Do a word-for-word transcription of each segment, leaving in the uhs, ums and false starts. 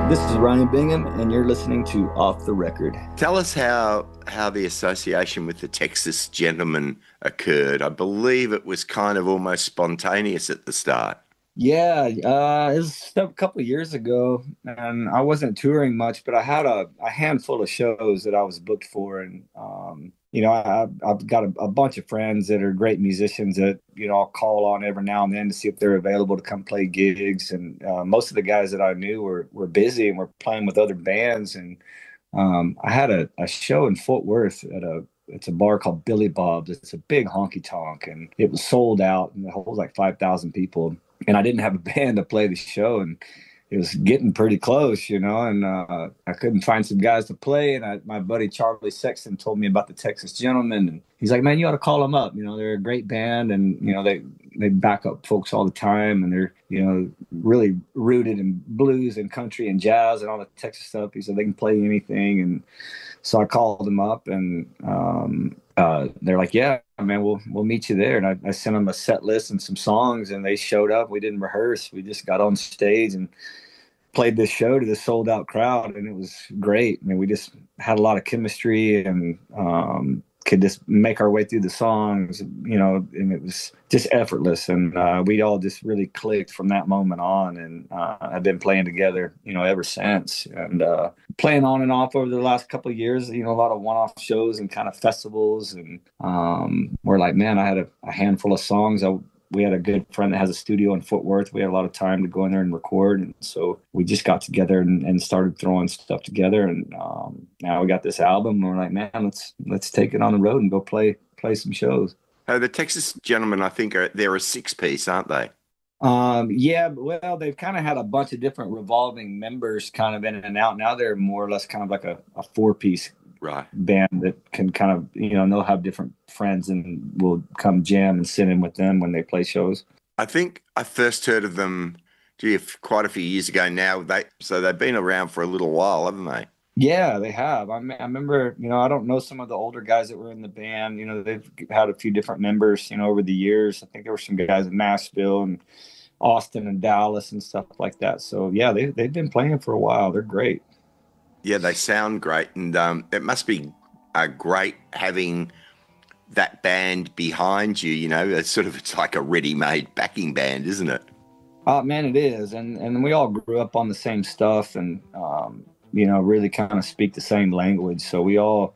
This is Ryan Bingham, and you're listening to Off the Record. Tell us how how the association with the Texas Gentlemen occurred. I believe it was kind of almost spontaneous at the start. Yeah, uh, it was a couple of years ago, and I wasn't touring much, but I had a, a handful of shows that I was booked for, and um, you know, I, I've got a, a bunch of friends that are great musicians that you know I'll call on every now and then to see if they're available to come play gigs. And uh, most of the guys that I knew were were busy and were playing with other bands. And um, I had a, a show in Fort Worth at a it's a bar called Billy Bob's. It's a big honky tonk, and it was sold out, and it holds like five thousand people. And I didn't have a band to play the show, and it was getting pretty close, you know, and uh, I couldn't find some guys to play. And I, my buddy Charlie Sexton told me about the Texas Gentlemen, and he's like, man, you ought to call them up. You know, they're a great band, and, you know, they, they back up folks all the time, and they're, you know, really rooted in blues and country and jazz and all the Texas stuff. He said they can play anything. And so I called them up, and um, uh, they're like, yeah, man, we'll we'll meet you there. And I, I sent them a set list and some songs, and they showed up. We didn't rehearse. We just got on stage and played this show to the sold out crowd, and it was great. I mean, we just had a lot of chemistry, and um, could just make our way through the songs, you know, and it was just effortless. And uh, we all just really clicked from that moment on. And uh, I've been playing together, you know, ever since. And uh, playing on and off over the last couple of years, you know, a lot of one-off shows and kind of festivals. And um, we're like, man, I had a, a handful of songs. I We had a good friend that has a studio in Fort Worth. We had a lot of time to go in there and record. And so we just got together and, and started throwing stuff together. And um, now we got this album. And we're like, man, let's let's take it on the road and go play play some shows. Uh, the Texas Gentlemen, I think, are they're a six-piece, aren't they? Um, yeah, well, they've kind of had a bunch of different revolving members kind of in and out. Now they're more or less kind of like a, a four-piece Right. band that can kind of, you know, they'll have different friends and will come jam and sit in with them when they play shows. I think I first heard of them, gee, quite a few years ago now. They so they've been around for a little while, haven't they? Yeah, they have. I, I remember, you know, I don't know some of the older guys that were in the band. You know, they've had a few different members, you know, over the years. I think there were some guys in Nashville and Austin and Dallas and stuff like that. So, yeah, they, they've been playing for a while. They're great. Yeah, they sound great, and um, it must be uh, great having that band behind you. You know, it's sort of it's like a ready-made backing band, isn't it? Oh, man, it is. And and we all grew up on the same stuff, and um, you know, really kind of speak the same language. So we all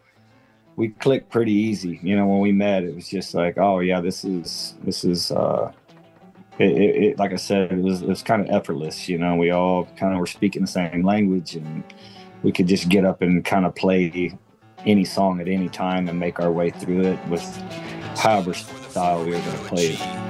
we clicked pretty easy. You know, when we met, it was just like, oh yeah, this is this is. Uh, it, it, it, like I said, it was it was kind of effortless. You know, we all kind of were speaking the same language, and we could just get up and kind of play any song at any time and make our way through it with however style we were going to play it.